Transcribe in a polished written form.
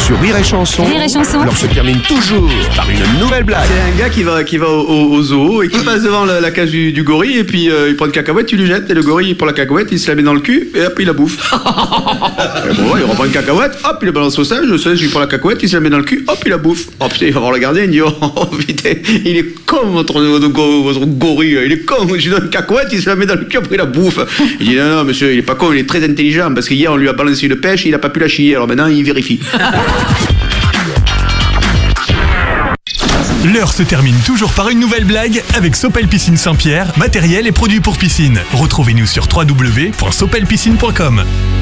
Sur Rire et Chanson, Rire et Chanson. l'on se termine toujours par une nouvelle blague. C'est un gars qui va au zoo et qui passe devant la cage du gorille et puis il prend une cacahuète, tu lui jettes et le gorille il prend la cacahuète, il se la met dans le cul et hop il la bouffe. Et bon, il reprend une cacahuète, hop il la balance au singe, le singe il prend la cacahuète, il se la met dans le cul, hop il la bouffe. Oh putain, il va voir le gardien, il dit oh putain, il est con votre gorille, il est con, je lui donne une cacahuète, il se la met dans le cul, après il la bouffe. Il dit non monsieur, il est pas con, il est très intelligent parce qu'hier on lui a balancé une pêche, il a pas pu la chier, alors maintenant il vérifie. L'heure se termine toujours par une nouvelle blague avec Sopel Piscine Saint-Pierre, matériel et produits pour piscine. Retrouvez-nous sur www.sopelpiscine.com.